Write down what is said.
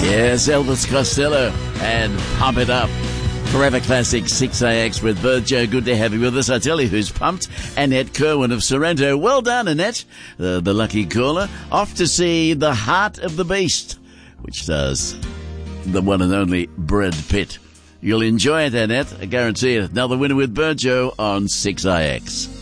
Yes, Elvis Costello and Pump It Up. Forever Classic 6AX with Burjo. Good to have you with us. I tell you who's pumped. Annette Kerwin of Sorrento. Well done, Annette, the lucky caller. Off to see The Heart of the Beast, which stars the one and only Brad Pitt. You'll enjoy it, Annette. I guarantee it. Another winner with Burjo on 6IX.